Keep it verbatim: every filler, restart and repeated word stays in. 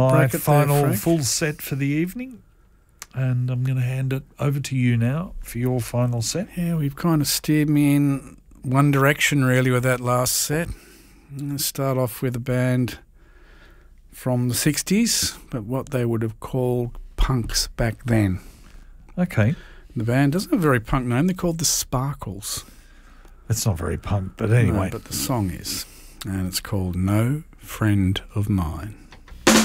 my bracket final there, Frank. full set for the evening. And I'm going to hand it over to you now for your final set. Yeah, we've kind of steered me in one direction really with that last set. I'm going to start off with a band from the sixties, but what they would have called punks back then. Okay. The band doesn't have a very punk name. They're called the Sparkles. It's not very punk, but anyway. No, but the song is, and it's called No Friend of Mine.